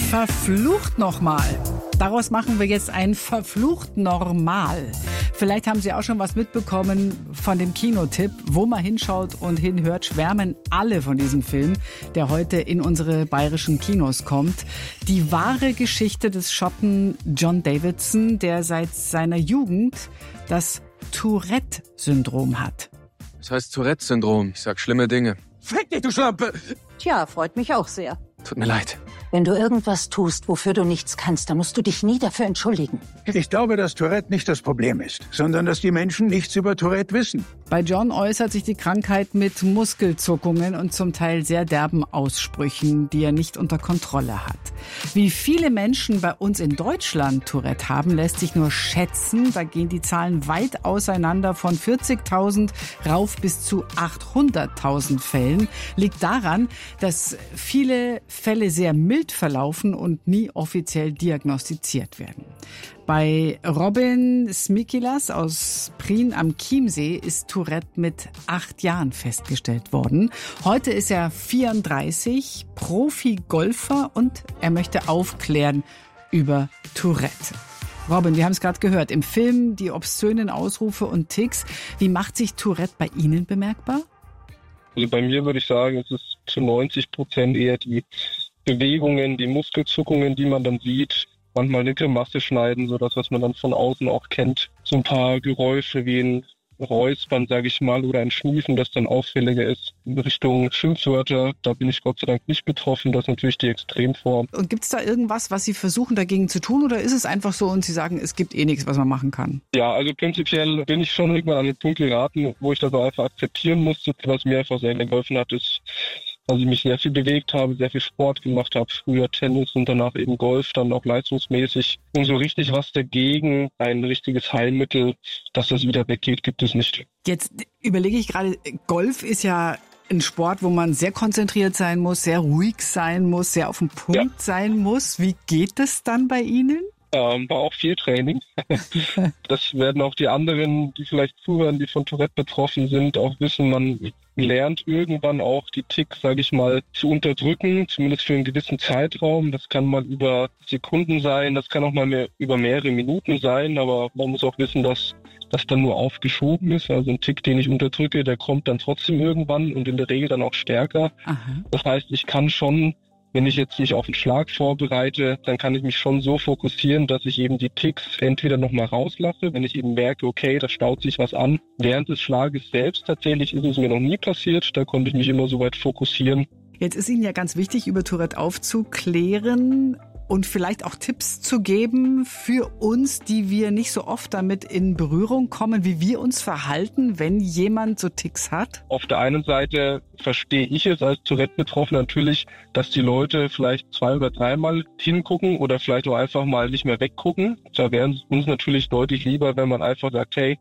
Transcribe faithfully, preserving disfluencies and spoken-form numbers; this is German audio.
Verflucht nochmal. Daraus machen wir jetzt ein verflucht normal. Vielleicht haben Sie auch schon was mitbekommen von dem Kinotipp. Wo man hinschaut und hinhört, schwärmen alle von diesem Film, der heute in unsere bayerischen Kinos kommt. Die wahre Geschichte des Schotten John Davidson, der seit seiner Jugend das Tourette-Syndrom hat. Das heißt Tourette-Syndrom. Ich sag schlimme Dinge. Fick dich, du Schlampe! Tja, freut mich auch sehr. Tut mir leid. Wenn du irgendwas tust, wofür du nichts kannst, dann musst du dich nie dafür entschuldigen. Ich glaube, dass Tourette nicht das Problem ist, sondern dass die Menschen nichts über Tourette wissen. Bei John äußert sich die Krankheit mit Muskelzuckungen und zum Teil sehr derben Aussprüchen, die er nicht unter Kontrolle hat. Wie viele Menschen bei uns in Deutschland Tourette haben, lässt sich nur schätzen. Da gehen die Zahlen weit auseinander, von vierzigtausend rauf bis zu achthunderttausend Fällen. Liegt daran, dass viele Fälle sehr mild verlaufen und nie offiziell diagnostiziert werden. Bei Robin Smikilas aus Prien am Chiemsee ist Tourette mit acht Jahren festgestellt worden. Heute ist er vierunddreißig, Profi-Golfer, und er möchte aufklären über Tourette. Robin, wir haben es gerade gehört, im Film die obszönen Ausrufe und Tics. Wie macht sich Tourette bei Ihnen bemerkbar? Also bei mir würde ich sagen, es ist zu neunzig Prozent eher die Bewegungen, die Muskelzuckungen, die man dann sieht. Manchmal eine Grimasse schneiden, so das, was man dann von außen auch kennt. So ein paar Geräusche wie ein Räuspern, sage ich mal, oder ein Schniefen, das dann auffälliger ist. In Richtung Schimpfwörter, da bin ich Gott sei Dank nicht betroffen. Das ist natürlich die Extremform. Und gibt es da irgendwas, was Sie versuchen dagegen zu tun, oder ist es einfach so und Sie sagen, es gibt eh nichts, was man machen kann? Ja, also prinzipiell bin ich schon irgendwann an den Punkt geraten, wo ich das auch einfach akzeptieren musste. Was mir einfach sehr geholfen hat, ist, dass ich mich sehr viel bewegt habe, sehr viel Sport gemacht habe, früher Tennis und danach eben Golf, dann auch leistungsmäßig. Und so richtig was dagegen, ein richtiges Heilmittel, dass das wieder weggeht, gibt es nicht. Jetzt überlege ich gerade, Golf ist ja ein Sport, wo man sehr konzentriert sein muss, sehr ruhig sein muss, sehr auf den Punkt ja. sein muss. Wie geht es dann bei Ihnen? Ähm, war auch viel Training. Das werden auch die anderen, die vielleicht zuhören, die von Tourette betroffen sind, auch wissen. Man lernt irgendwann auch die Ticks, sage ich mal, zu unterdrücken, zumindest für einen gewissen Zeitraum. Das kann mal über Sekunden sein, das kann auch mal mehr, über mehrere Minuten sein, aber man muss auch wissen, dass das dann nur aufgeschoben ist. Also ein Tick, den ich unterdrücke, der kommt dann trotzdem irgendwann und in der Regel dann auch stärker. Aha. Das heißt, ich kann schon, wenn ich jetzt mich auf einen Schlag vorbereite, dann kann ich mich schon so fokussieren, dass ich eben die Ticks entweder nochmal rauslasse, wenn ich eben merke, okay, da staut sich was an. Während des Schlages selbst tatsächlich ist es mir noch nie passiert, da konnte ich mich immer so weit fokussieren. Jetzt ist Ihnen ja ganz wichtig, über Tourette aufzuklären und vielleicht auch Tipps zu geben für uns, die wir nicht so oft damit in Berührung kommen, wie wir uns verhalten, wenn jemand so Tics hat? Auf der einen Seite verstehe ich es als Tourette-Betroffener natürlich, dass die Leute vielleicht zwei oder dreimal hingucken oder vielleicht auch einfach mal nicht mehr weggucken. Da wäre es uns natürlich deutlich lieber, wenn man einfach sagt, hey,